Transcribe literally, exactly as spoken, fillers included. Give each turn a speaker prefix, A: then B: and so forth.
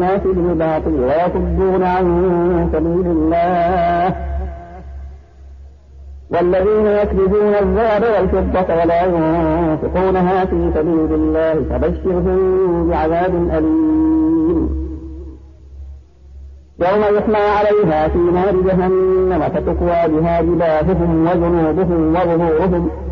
A: الناس بالباطل ويصدون عن سبيل الله والذين يكنزون الذهب والفضة ولا ينفقونها في سبيل الله فبشرهم بعذاب أليم يوم يحمى عليها في نار جهنم فتكوى بها جباههم وجنوبهم وظهورهم